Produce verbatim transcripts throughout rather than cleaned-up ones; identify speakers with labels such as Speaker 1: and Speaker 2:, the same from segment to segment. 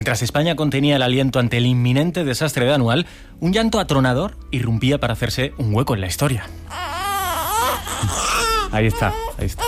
Speaker 1: Mientras España contenía el aliento ante el inminente desastre de Anual, un llanto atronador irrumpía para hacerse un hueco en la historia. Ahí está, ahí está.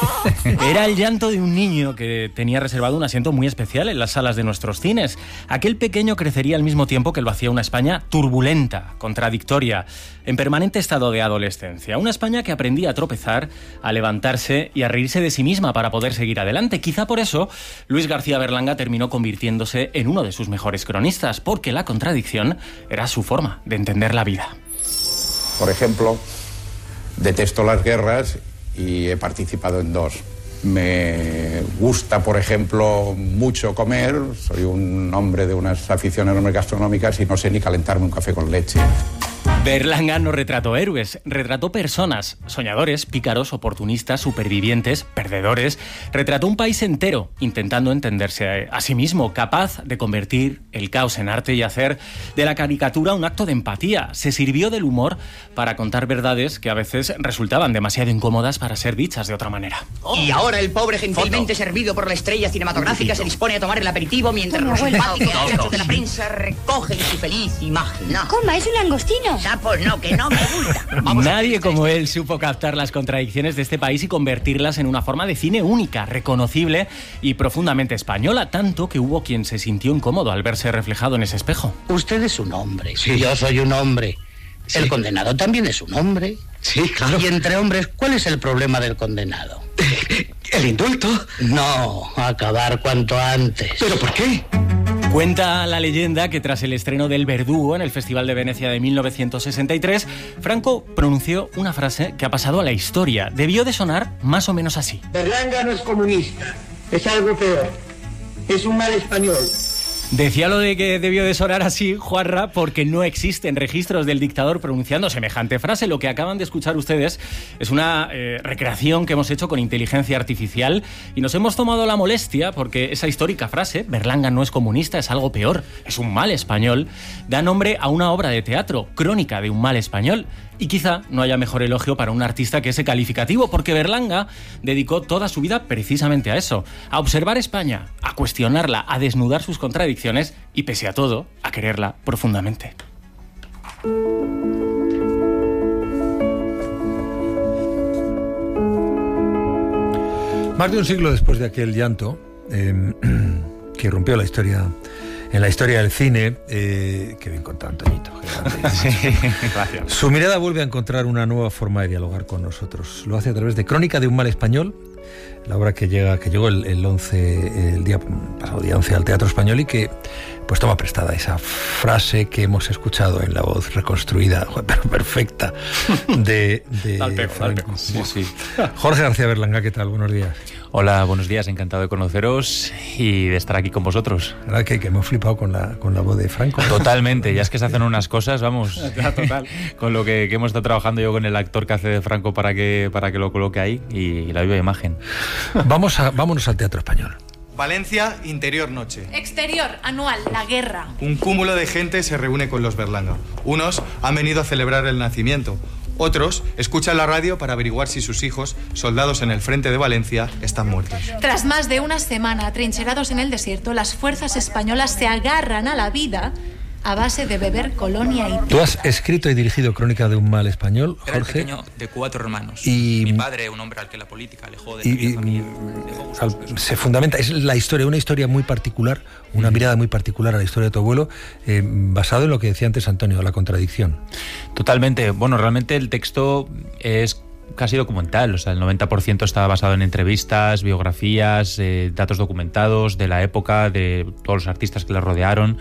Speaker 1: Era el llanto de un niño que tenía reservado un asiento muy especial en las salas de nuestros cines. Aquel pequeño crecería al mismo tiempo que lo hacía una España turbulenta, contradictoria, en permanente estado de adolescencia. Una España que aprendía a tropezar, a levantarse y a reírse de sí misma para poder seguir adelante. Quizá por eso Luis García Berlanga terminó convirtiéndose en uno de sus mejores cronistas, porque la contradicción era su forma de entender la vida.
Speaker 2: Por ejemplo, detesto las guerras y he participado en dos. Me gusta, por ejemplo, mucho comer. Soy un hombre de unas aficiones gastronómicas y no sé ni calentarme un café con leche.
Speaker 1: Berlanga no retrató héroes, retrató personas, soñadores, pícaros, oportunistas, supervivientes, perdedores. Retrató un país entero intentando entenderse a sí mismo, capaz de convertir el caos en arte y hacer de la caricatura un acto de empatía. Se sirvió del humor para contar verdades que a veces resultaban demasiado incómodas para ser dichas de otra manera.
Speaker 3: Y ahora el pobre, gentilmente Foto. servido por la estrella cinematográfica, se dispone a tomar el aperitivo mientras los simpáticos muchachos de la prensa recogen su feliz imagen. No.
Speaker 4: ¿Cómo? ¿Es un langostino?
Speaker 3: Sapos no, que no me gusta. Vamos
Speaker 1: Nadie como él supo captar las contradicciones de este país y convertirlas en una forma de cine única, reconocible y profundamente española, tanto que hubo quien se sintió incómodo al verse reflejado en ese espejo.
Speaker 5: Usted es un hombre, sí. Yo soy un hombre. Sí. El condenado también es un hombre.
Speaker 6: Sí, claro.
Speaker 5: Y entre hombres, ¿cuál es el problema del condenado?
Speaker 6: ¿El indulto?
Speaker 5: No, acabar cuanto antes.
Speaker 6: ¿Pero por qué?
Speaker 1: Cuenta la leyenda que tras el estreno del Verdugo en el Festival de Venecia de mil novecientos sesenta y tres, Franco pronunció una frase que ha pasado a la historia. Debió de sonar más o menos así.
Speaker 7: Berlanga no es comunista, es algo peor. Es un mal español.
Speaker 1: Decía lo de que debió de sonar así, Juanra, porque no existen registros del dictador pronunciando semejante frase. Lo que acaban de escuchar ustedes es una eh, recreación que hemos hecho con inteligencia artificial y nos hemos tomado la molestia porque esa histórica frase, Berlanga no es comunista, es algo peor, es un mal español, da nombre a una obra de teatro, Crónica de un mal español. Y quizá no haya mejor elogio para un artista que ese calificativo, porque Berlanga dedicó toda su vida precisamente a eso, a observar España, a cuestionarla, a desnudar sus contradicciones y, pese a todo, a quererla profundamente.
Speaker 8: Más de un siglo después de aquel llanto, eh, que rompió la historia... En la historia del cine, eh, qué bien contado, Antoñito.
Speaker 1: Sí, gracias.
Speaker 8: Su mirada vuelve a encontrar una nueva forma de dialogar con nosotros. Lo hace a través de Crónica de un mal español, la obra que llega, que llegó el, el once, el día pasado día once al Teatro Español y que pues toma prestada esa frase que hemos escuchado en la voz reconstruida, pero perfecta, de, de
Speaker 1: Alpejo,
Speaker 8: Franco.
Speaker 1: Alpejo. Sí, sí.
Speaker 8: Jorge García Berlanga, ¿qué tal? Buenos días.
Speaker 9: Hola, buenos días, encantado de conoceros y de estar aquí con vosotros.
Speaker 8: La verdad que, que hemos flipado con la, con la voz de Franco.
Speaker 9: Totalmente, ya es que se hacen unas cosas, vamos,
Speaker 1: ya, total.
Speaker 9: con lo que, que hemos estado trabajando yo con el actor que hace de Franco para que, para que lo coloque ahí y, y la viva imagen.
Speaker 8: Vamos a, vámonos al Teatro Español.
Speaker 10: Valencia, interior noche.
Speaker 11: Exterior, Anual, la guerra.
Speaker 10: Un cúmulo de gente se reúne con los Berlanga. Unos han venido a celebrar el nacimiento. Otros escuchan la radio para averiguar si sus hijos, soldados en el frente de Valencia, están muertos.
Speaker 11: Tras más de una semana atrincherados en el desierto, las fuerzas españolas se agarran a la vida a base de beber colonia y té.
Speaker 8: Tú has escrito y dirigido Crónica de un mal español, Jorge.
Speaker 12: Era el pequeño de cuatro hermanos.
Speaker 8: Y,
Speaker 12: Mi padre, un hombre al que la política alejó de
Speaker 8: y,
Speaker 12: mi familia.
Speaker 8: Al, se fundamenta, es la historia, una historia muy particular, una mm. mirada muy particular a la historia de tu abuelo, eh, basado en lo que decía antes Antonio, la contradicción.
Speaker 9: Totalmente. Bueno, realmente el texto es casi documental, o sea, el noventa por ciento está basado en entrevistas, biografías, eh, datos documentados de la época, de todos los artistas que la rodearon.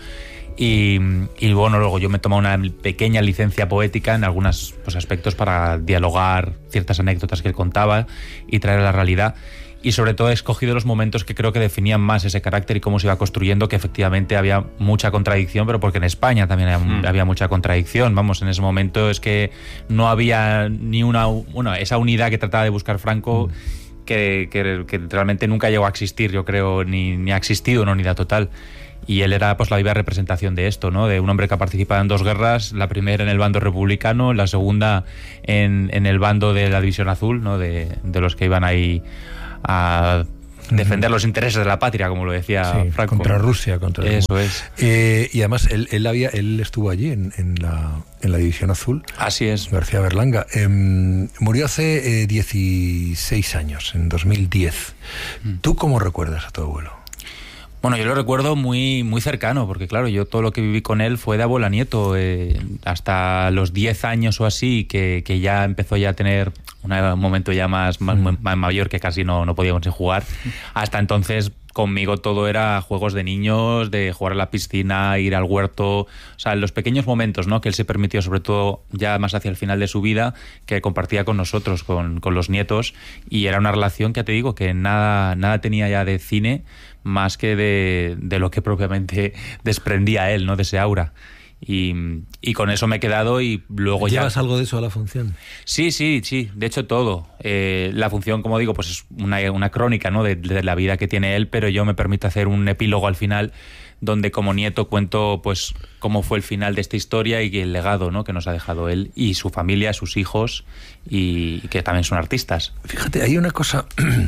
Speaker 9: Y, y bueno, luego yo me he tomado una pequeña licencia poética en algunos pues, aspectos para dialogar ciertas anécdotas que él contaba y traer a la realidad. Y sobre todo he escogido los momentos que creo que definían más ese carácter y cómo se iba construyendo, que efectivamente había mucha contradicción, pero porque en España también había, mm. había mucha contradicción. Vamos, en ese momento es que no había ni una... Bueno, esa unidad que trataba de buscar Franco... Mm. Que, que, que realmente nunca llegó a existir, yo creo, ni, ni ha existido una unidad total. Y él era pues la viva representación de esto, ¿no? De un hombre que ha participado en dos guerras, la primera en el bando republicano, la segunda en, en el bando de la División Azul, ¿no? De, de los que iban ahí a defender uh-huh. los intereses de la patria, como lo decía
Speaker 8: sí,
Speaker 9: Franco.
Speaker 8: Contra Rusia, contra el
Speaker 9: Eso
Speaker 8: mundo.
Speaker 9: es.
Speaker 8: Eh, y además él, él había, él estuvo allí en, en la en la División Azul.
Speaker 9: Así es.
Speaker 8: García Berlanga. Eh, murió hace eh, dieciséis años, en dos mil diez. Mm. ¿Tú cómo recuerdas a tu abuelo?
Speaker 9: Bueno, yo lo recuerdo muy muy cercano, porque claro, yo todo lo que viví con él fue de abuelo a nieto, eh, hasta los diez años o así, que, que ya empezó ya a tener una, un momento ya más, más, mm. más mayor, que casi no, no podíamos jugar. Hasta entonces conmigo todo era juegos de niños, de jugar a la piscina, ir al huerto, o sea, los pequeños momentos, ¿no?, que él se permitió, sobre todo ya más hacia el final de su vida, que compartía con nosotros, con, con los nietos, y era una relación que, ya te digo, que nada, nada tenía ya de cine, más que de, de lo que propiamente desprendía él, ¿no?, de ese aura. Y, y con eso me he quedado y luego
Speaker 8: ¿Llevas
Speaker 9: ya...
Speaker 8: ¿Llevas algo de eso a la función?
Speaker 9: Sí, sí, sí, de hecho todo. Eh, la función, como digo, pues es una, una crónica, ¿no?, de, de la vida que tiene él, pero yo me permito hacer un epílogo al final donde como nieto cuento pues cómo fue el final de esta historia y el legado, ¿no?, que nos ha dejado él y su familia, sus hijos, y, y que también son artistas.
Speaker 8: Fíjate, hay una cosa...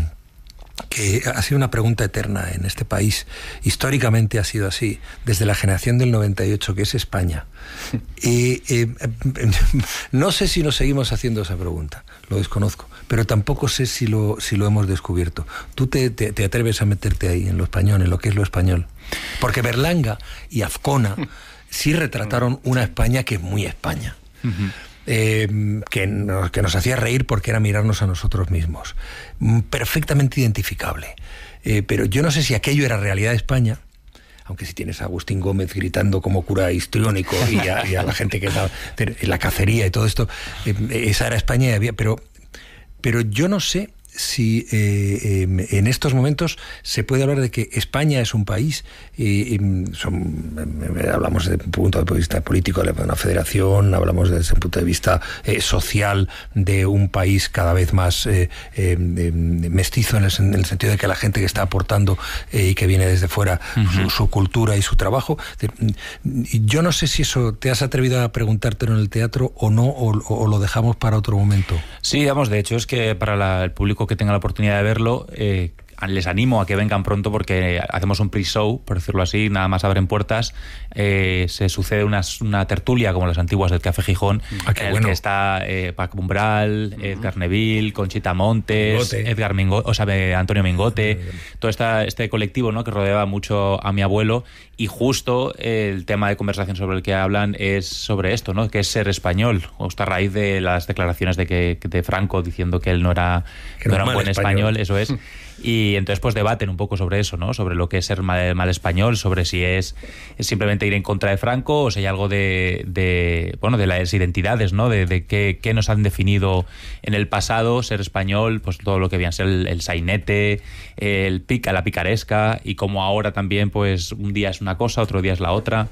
Speaker 8: que ha sido una pregunta eterna en este país. Históricamente ha sido así, desde la generación del noventa y ocho, que es España. Y eh, no sé si nos seguimos haciendo esa pregunta, lo desconozco, pero tampoco sé si lo, si lo hemos descubierto. ¿Tú te, te, te atreves a meterte ahí en lo español, en lo que es lo español? Porque Berlanga y Azcona sí retrataron una España que es muy España. Uh-huh. Eh, que, nos, que nos hacía reír porque era mirarnos a nosotros mismos. Perfectamente identificable. Eh, pero yo no sé si aquello era realidad de España, aunque si tienes a Agustín Gómez gritando como cura histriónico y a, y a la gente que está en la cacería y todo esto, eh, esa era España y había... Pero, pero yo no sé si eh, eh, en estos momentos se puede hablar de que España es un país, eh, son, eh, hablamos desde un punto de vista político de una federación, hablamos desde un punto de vista eh, social de un país cada vez más eh, eh, mestizo en el, en el sentido de que la gente que está aportando eh, y que viene desde fuera uh-huh. su, su cultura y su trabajo. Yo no sé si eso te has atrevido a preguntártelo en el teatro o no, o, o lo dejamos para otro momento.
Speaker 9: Sí, digamos, de hecho es que para la, el público que tenga la oportunidad de verlo, eh, les animo a que vengan pronto porque hacemos un pre-show, por decirlo así, nada más abren puertas, eh, se sucede una, una tertulia como las antiguas del Café Gijón,
Speaker 8: ah,
Speaker 9: en el
Speaker 8: bueno.
Speaker 9: que está eh, Paco Umbral, uh-huh. Edgar Neville, Conchita Montes, Mingote. Edgar Mingote, o sea, Antonio Mingote, uh-huh. todo esta, este colectivo, ¿no?, que rodeaba mucho a mi abuelo, y justo eh, el tema de conversación sobre el que hablan es sobre esto, ¿no?, que es ser español, justo a raíz de las declaraciones de que de Franco diciendo que él no era,
Speaker 8: que
Speaker 9: no era un buen español,
Speaker 8: español,
Speaker 9: eso es. Y entonces pues debaten un poco sobre eso, ¿no?, sobre lo que es ser mal, mal español, sobre si es, es simplemente ir en contra de Franco o si hay algo de, de bueno, de las identidades, ¿no?, de, de qué, qué nos han definido en el pasado, ser español, pues todo lo que viene a ser el, el sainete, el pica, la picaresca, y como ahora también pues un día es una cosa, otro día es la otra,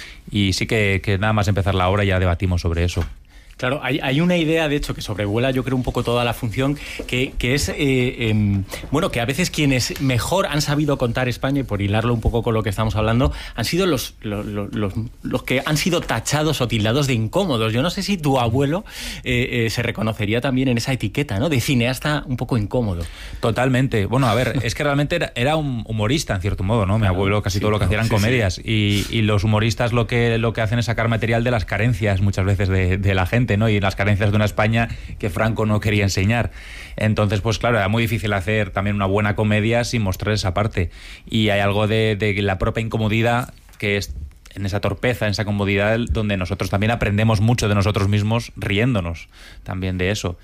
Speaker 9: y sí que, que nada más empezar la obra ya debatimos sobre eso.
Speaker 1: Claro, hay, hay una idea, de hecho, que sobrevuela, yo creo, un poco toda la función, que, que es, eh, eh, bueno, que a veces quienes mejor han sabido contar España, y por hilarlo un poco con lo que estamos hablando, han sido los, los, los, los que han sido tachados o tildados de incómodos. Yo no sé si tu abuelo eh, eh, se reconocería también en esa etiqueta, ¿no?, de cineasta un poco incómodo.
Speaker 9: Totalmente. Bueno, a ver, es que realmente era, era un humorista, en cierto modo, ¿no? Mi claro, abuelo casi sí, todo lo que hacía eran sí, comedias, sí. Y, y los humoristas lo que, lo que hacen es sacar material de las carencias, muchas veces, de, de la gente, ¿no?, y las carencias de una España que Franco no quería enseñar. Entonces, pues claro, era muy difícil hacer también una buena comedia sin mostrar esa parte. Y hay algo de, de la propia incomodidad que es en esa torpeza, en esa comodidad, donde nosotros también aprendemos mucho de nosotros mismos riéndonos también de eso.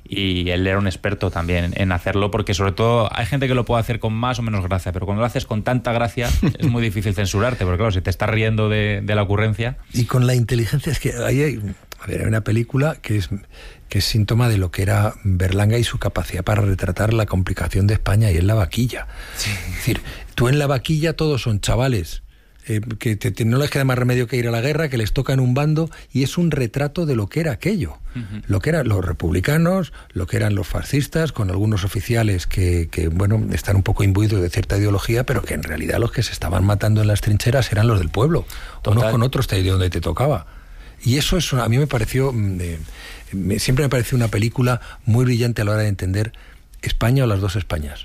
Speaker 9: Y él era un experto también en hacerlo, porque sobre todo hay gente que lo puede hacer con más o menos gracia, pero cuando lo haces con tanta gracia es muy difícil censurarte, porque claro, si te estás riendo de, de la ocurrencia...
Speaker 8: Y con la inteligencia, es que ahí hay, a ver, hay una película que es, que es síntoma de lo que era Berlanga y su capacidad para retratar la complicación de España, y es La Vaquilla. Sí. Es decir, tú en La Vaquilla todos son chavales, Eh, que te, te, no les queda más remedio que ir a la guerra, que les toca en un bando, y es un retrato de lo que era aquello, uh-huh. lo que eran los republicanos, lo que eran los fascistas, con algunos oficiales que, que, bueno, están un poco imbuidos de cierta ideología, pero que en realidad los que se estaban matando en las trincheras eran los del pueblo, Total. unos con otros de donde te tocaba. Y eso es, a mí me pareció, eh, me, siempre me pareció una película muy brillante a la hora de entender España o las dos Españas.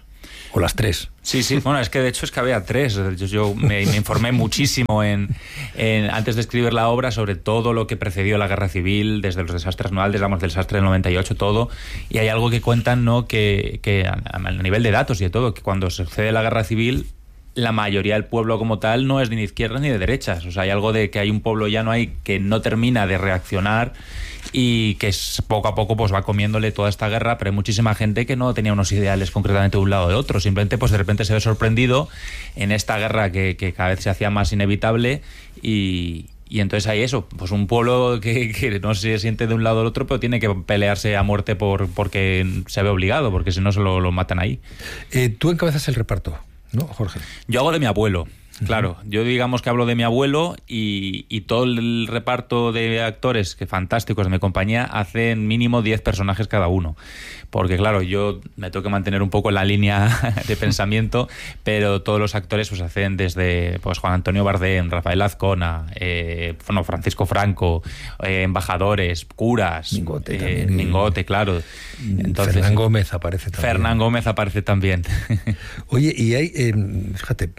Speaker 8: O las tres.
Speaker 9: Sí, sí, bueno, es que de hecho es que había tres. Yo, yo me, me informé muchísimo en, en, antes de escribir la obra sobre todo lo que precedió la guerra civil, desde los desastres anuales, digamos, del desastre del noventa y ocho, todo. Y hay algo que cuentan, ¿no?, que, que a, a nivel de datos y de todo, que cuando sucede la guerra civil, la mayoría del pueblo como tal no es ni de izquierdas ni de derechas. O sea, hay algo de que hay un pueblo ya no hay que no termina de reaccionar y que es, poco a poco pues va comiéndole toda esta guerra, pero hay muchísima gente que no tenía unos ideales concretamente de un lado o de otro, simplemente pues de repente se ve sorprendido en esta guerra que, que cada vez se hacía más inevitable y, y entonces hay eso, pues un pueblo que, que no se siente de un lado o del otro, pero tiene que pelearse a muerte por porque se ve obligado, porque si no se lo, lo matan ahí.
Speaker 8: Eh, tú encabezas el reparto, ¿no, Jorge?
Speaker 9: Yo hago de mi abuelo. Claro, yo digamos que hablo de mi abuelo y, y todo el reparto de actores que fantásticos de mi compañía hacen mínimo diez personajes cada uno. Porque claro, yo me tengo que mantener un poco en la línea de pensamiento, pero todos los actores pues hacen desde pues Juan Antonio Bardem, Rafael Azcona, eh, bueno, Francisco Franco, eh, embajadores, curas,
Speaker 8: Mingote,
Speaker 9: eh,
Speaker 8: también,
Speaker 9: Mingote, claro. Entonces,
Speaker 8: Fernán Gómez aparece también.
Speaker 9: Fernán Gómez aparece también.
Speaker 8: Oye, y hay, eh, fíjate,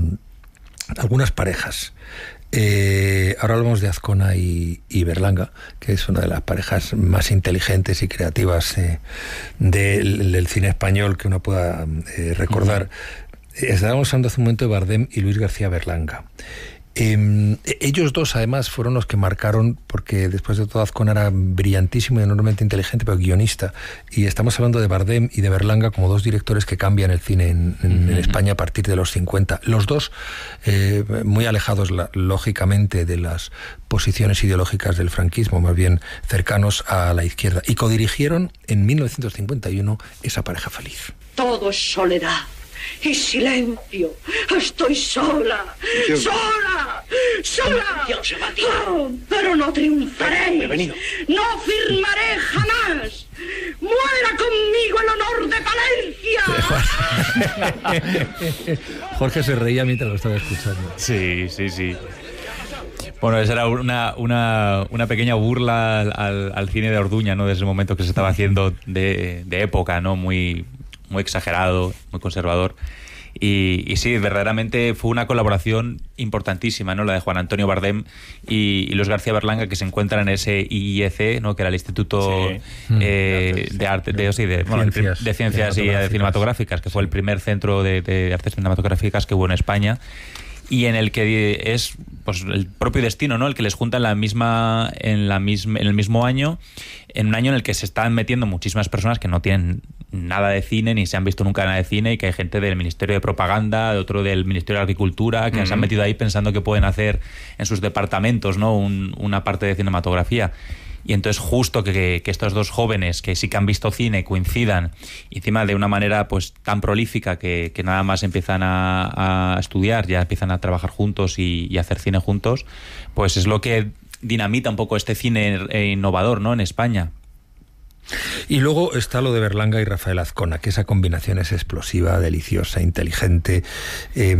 Speaker 8: algunas parejas. Eh, ahora hablamos de Azcona y, y Berlanga, que es una de las parejas más inteligentes y creativas eh, del, del cine español que uno pueda eh, recordar. Uh-huh. Estábamos hablando hace un momento de Bardem y Luis García Berlanga. Eh, ellos dos además fueron los que marcaron, porque después de todo Azcona era brillantísimo y enormemente inteligente, pero guionista, y estamos hablando de Bardem y de Berlanga como dos directores que cambian el cine en, en, en España a partir de los cincuenta, los dos eh, muy alejados la, lógicamente de las posiciones ideológicas del franquismo, más bien cercanos a la izquierda, y codirigieron en mil novecientos cincuenta y uno esa pareja feliz.
Speaker 4: Todo es soledad y silencio. Estoy sola, Dios. sola, sola. Dios, oh, pero no triunfaré.
Speaker 6: Bienvenido.
Speaker 4: No firmaré jamás. Muera conmigo el honor de Palencia.
Speaker 8: Jorge se reía mientras lo estaba escuchando.
Speaker 9: Sí, sí, sí. Bueno, esa era una, una, una pequeña burla al, al, al cine de Orduña, ¿no? De ese momento que se estaba haciendo de, de época, ¿no? Muy... muy exagerado, muy conservador. Y, y sí, verdaderamente fue una colaboración importantísima, ¿no? La de Juan Antonio Bardem y, y Luis García Berlanga, que se encuentran en ese I I E C, ¿no?, que era el Instituto sí. eh, de Arte, de, sí, de, bueno, ciencias, de ciencias y de cinematográficas, que fue sí. el primer centro de, de artes cinematográficas que hubo en España, y en el que es pues el propio destino, ¿no?, el que les junta en la misma en la misma en el mismo año, en un año en el que se están metiendo muchísimas personas que no tienen nada de cine ni se han visto nunca nada de cine, y que hay gente del Ministerio de Propaganda, de otro del Ministerio de Agricultura, que uh-huh. se han metido ahí pensando que pueden hacer en sus departamentos, ¿no?, un, una parte de cinematografía. Y entonces justo que, que estos dos jóvenes que sí que han visto cine coincidan, y encima de una manera pues tan prolífica que, que nada más empiezan a, a estudiar, ya empiezan a trabajar juntos y, y a hacer cine juntos, pues es lo que dinamita un poco este cine innovador, ¿no?, en España.
Speaker 8: Y luego está lo de Berlanga y Rafael Azcona, que esa combinación es explosiva, deliciosa, inteligente. Eh,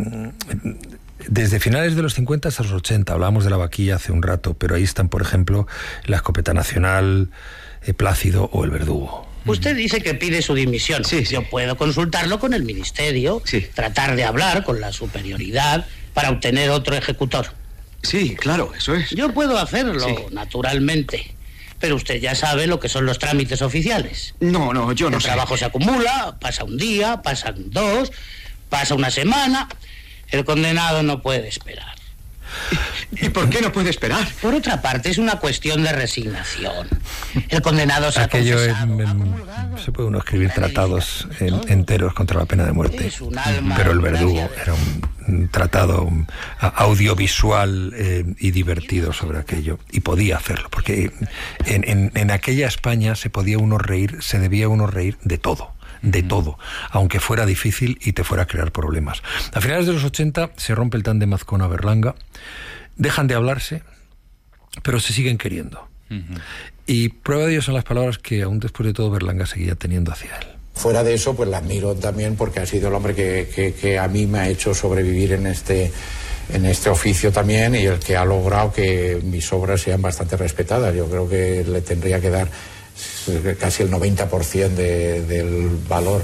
Speaker 8: Desde finales de los cincuenta hasta los ochenta, hablábamos de La Vaquilla hace un rato, pero ahí están, por ejemplo, La Escopeta Nacional, eh, Plácido o El Verdugo.
Speaker 5: Usted dice que pide su dimisión. Sí, sí. Yo puedo consultarlo con el ministerio, sí. tratar de hablar con la superioridad para obtener otro ejecutor.
Speaker 6: Sí, claro, eso es.
Speaker 5: Yo puedo hacerlo, sí. naturalmente. Pero usted ya sabe lo que son los trámites oficiales.
Speaker 6: No, no, yo no sé.
Speaker 5: El trabajo se acumula, pasa un día, pasan dos, pasa una semana. El condenado no puede esperar.
Speaker 6: ¿Y por qué no puede esperar?
Speaker 5: Por otra parte, es una cuestión de resignación. El condenado se
Speaker 8: Aquello
Speaker 5: ha confesado.
Speaker 8: En, en, se puede uno escribir tratados en, enteros contra la pena de muerte. Pero El Verdugo era un, un tratado un, audiovisual eh, y divertido sobre aquello. Y podía hacerlo, porque en, en, en aquella España se podía uno reír, se debía uno reír de todo. de todo, aunque fuera difícil y te fuera a crear problemas. A finales de los ochenta se rompe el tándem Azcona-Berlanga, dejan de hablarse, pero se siguen queriendo. Uh-huh. Y prueba de ello son las palabras que aún después de todo Berlanga seguía teniendo hacia él.
Speaker 2: Fuera de eso, pues la admiro también porque ha sido el hombre que, que, que a mí me ha hecho sobrevivir en este, en este oficio también, y el que ha logrado que mis obras sean bastante respetadas. Yo creo que le tendría que dar casi el noventa por ciento de, del valor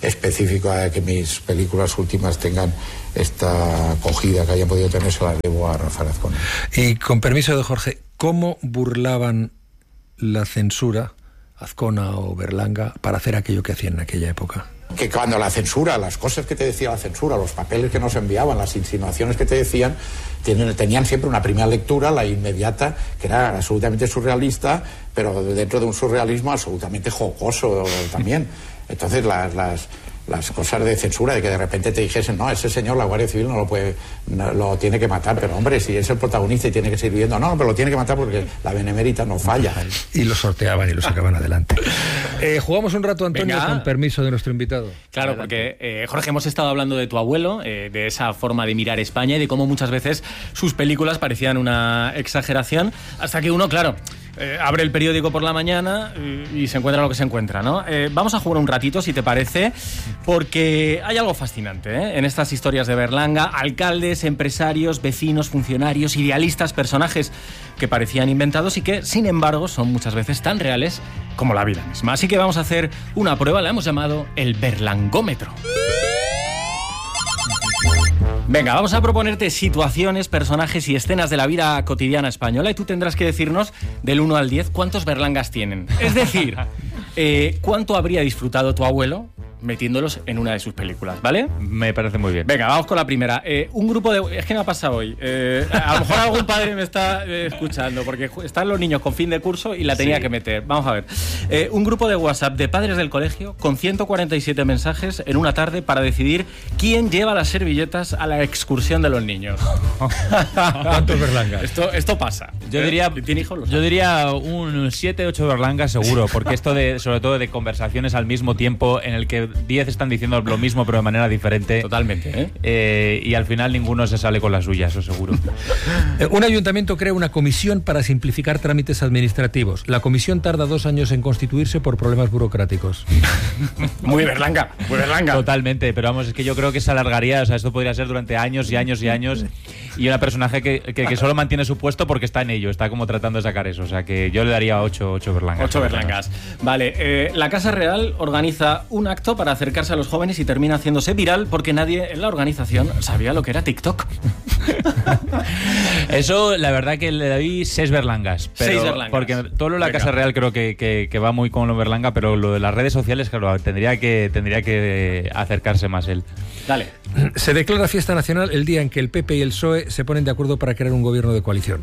Speaker 2: específico a que mis películas últimas tengan esta acogida que hayan podido tener, se la debo a Rafael Azcona.
Speaker 8: Y con permiso de Jorge, ¿cómo burlaban la censura, Azcona o Berlanga, para hacer aquello que hacían en aquella época?
Speaker 2: Que cuando la censura, las cosas que te decía la censura, los papeles que nos enviaban, las insinuaciones que te decían, tienen, tenían siempre una primera lectura, la inmediata, que era absolutamente surrealista, pero dentro de un surrealismo absolutamente jocoso también. Entonces las, las, las cosas de censura, de que de repente te dijesen, no, ese señor la Guardia Civil no lo puede, no, lo tiene que matar, pero hombre, si es el protagonista y tiene que seguir viviendo, no, pero lo tiene que matar porque la benemérita no falla.
Speaker 8: Y lo sorteaban y lo sacaban adelante. Eh, jugamos un rato, Antonio, Venga. con permiso de nuestro invitado.
Speaker 1: Claro, adelante. Porque, eh, Jorge, hemos estado hablando de tu abuelo, eh, de esa forma de mirar España y de cómo muchas veces sus películas parecían una exageración, hasta que uno, claro, eh, abre el periódico por la mañana y, y se encuentra lo que se encuentra, ¿no? Eh, vamos a jugar un ratito, si te parece, porque hay algo fascinante, ¿eh? En estas historias de Berlanga: alcaldes, empresarios, vecinos, funcionarios, idealistas, personajes que parecían inventados y que, sin embargo, son muchas veces tan reales como la vida misma. Así que vamos a hacer una prueba, la hemos llamado el Berlangómetro. Venga, vamos a proponerte situaciones, personajes y escenas de la vida cotidiana española, y tú tendrás que decirnos del uno al diez cuántos Berlangas tienen. Es decir, eh, cuánto habría disfrutado tu abuelo metiéndolos en una de sus películas, ¿vale?
Speaker 9: Me parece muy bien.
Speaker 1: Venga, vamos con la primera. Eh, un grupo de... Es que me ha pasado hoy. Eh, a lo mejor algún padre me está eh, escuchando, porque están los niños con fin de curso y la tenía sí. que meter. Vamos a ver. Eh, un grupo de WhatsApp de padres del colegio con ciento cuarenta y siete mensajes en una tarde para decidir quién lleva las servilletas a la excursión de los niños.
Speaker 8: ¿Cuántos Berlangas?
Speaker 1: Esto, esto pasa.
Speaker 9: Yo ¿Eh? diría, ¿Tiene hijos? Yo diría un siete, ocho Berlangas seguro, porque esto de, sobre todo de conversaciones al mismo tiempo en el que diez están diciendo lo mismo pero de manera diferente.
Speaker 1: Totalmente, ¿eh?
Speaker 9: Eh, y al final ninguno se sale con la suya, eso seguro.
Speaker 8: Un ayuntamiento crea una comisión para simplificar trámites administrativos. La comisión tarda dos años en constituirse por problemas burocráticos.
Speaker 1: Muy Berlanga, muy Berlanga.
Speaker 9: Totalmente, pero vamos, es que yo creo que se alargaría, o sea, esto podría ser durante años y años y años, y una personaje que, que, que solo mantiene su puesto porque está en ello, está como tratando de sacar eso, o sea que yo le daría ocho, ocho Berlangas.
Speaker 1: Ocho Berlangas. Vale, eh, la Casa Real organiza un acto para acercarse a los jóvenes y termina haciéndose viral porque nadie en la organización sabía lo que era TikTok.
Speaker 9: Eso, la verdad que le doy seis Berlangas. Pero,
Speaker 1: seis Berlangas.
Speaker 9: Porque todo lo de la Venga. Casa Real creo que, que, que va muy con lo Berlanga, pero lo de las redes sociales, claro, tendría que, tendría que acercarse más él.
Speaker 1: Dale.
Speaker 8: Se declara fiesta nacional el día en que el P P y el P S O E se ponen de acuerdo para crear un gobierno de coalición.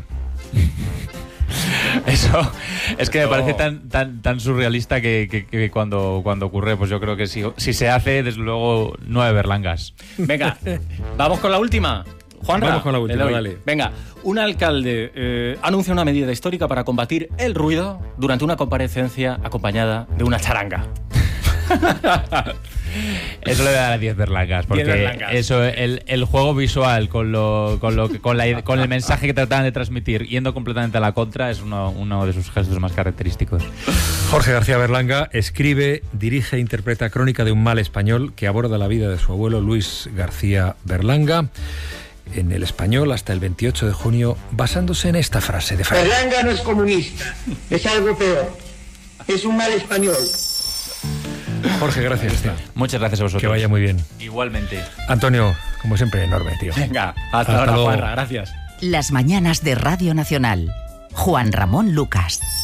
Speaker 9: Eso es que me parece tan tan tan surrealista que, que, que cuando, cuando ocurre, pues yo creo que si, si se hace, desde luego, nueve Berlangas.
Speaker 1: Venga, vamos con la última. Juanra,
Speaker 8: vamos con la última, dale.
Speaker 1: Venga, un alcalde eh, anuncia una medida histórica para combatir el ruido durante una comparecencia acompañada de una charanga.
Speaker 9: Eso le voy a dar a diez Berlangas, porque
Speaker 1: Berlangas.
Speaker 9: Eso, el, el juego visual con lo, con, lo, con, la, con el mensaje que trataban de transmitir, yendo completamente a la contra, es uno, uno de sus gestos más característicos.
Speaker 8: Jorge García Berlanga escribe, dirige e interpreta Crónica de un mal español, que aborda la vida de su abuelo Luis García Berlanga en El Español hasta el veintiocho de junio, basándose en esta frase de Franco.
Speaker 7: Berlanga no es comunista, es algo peor, es un mal español.
Speaker 8: Jorge, gracias, tío.
Speaker 9: Muchas gracias a vosotros.
Speaker 8: Que vaya muy bien.
Speaker 9: Igualmente.
Speaker 8: Antonio, como siempre, enorme, tío.
Speaker 1: Venga, hasta, hasta ahora, Juanra, gracias.
Speaker 13: Las mañanas de Radio Nacional. Juan Ramón Lucas.